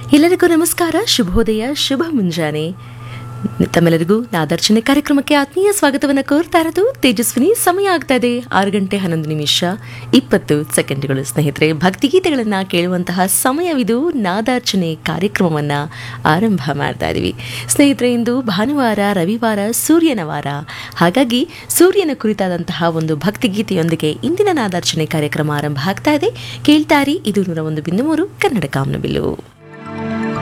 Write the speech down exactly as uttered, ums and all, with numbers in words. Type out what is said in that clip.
ಎಲ್ಲರಿಗೂ ನಮಸ್ಕಾರ, ಶುಭೋದಯ, ಶುಭ ಮುಂಜಾನೆ. ತಮ್ಮೆಲ್ಲರಿಗೂ ನಾದಾರ್ಚನೆ ಕಾರ್ಯಕ್ರಮಕ್ಕೆ ಆತ್ಮೀಯ ಸ್ವಾಗತವನ್ನು ಕೋರ್ತಾ ಇರೋದು ತೇಜಸ್ವಿನಿ. ಸಮಯ ಆಗ್ತಾ ಇದೆ ಆರು ಗಂಟೆ ಹನ್ನೊಂದು ನಿಮಿಷ ಇಪ್ಪತ್ತು ಸೆಕೆಂಡ್ಗಳು. ಸ್ನೇಹಿತರೆ, ಭಕ್ತಿಗೀತೆಗಳನ್ನು ಕೇಳುವಂತಹ ಸಮಯವಿದು. ನಾದಾರ್ಚನೆ ಕಾರ್ಯಕ್ರಮವನ್ನು ಆರಂಭ ಮಾಡ್ತಾ ಇದ್ದೀವಿ. ಸ್ನೇಹಿತರೆ, ಇಂದು ಭಾನುವಾರ, ರವಿವಾರ, ಸೂರ್ಯನ ವಾರ. ಹಾಗಾಗಿ ಸೂರ್ಯನ ಕುರಿತಾದಂತಹ ಒಂದು ಭಕ್ತಿಗೀತೆಯೊಂದಿಗೆ ಇಂದಿನ ನಾದಾರ್ಚನೆ ಕಾರ್ಯಕ್ರಮ ಆರಂಭ ಆಗ್ತಾ ಇದೆ. ಕೇಳ್ತಾರಿ, ಇದು ನೂರ ಒಂದು ಬಿಂದು ಮೂರು ಕನ್ನಡ ಕಾಮನಬಿಲ್ಲು.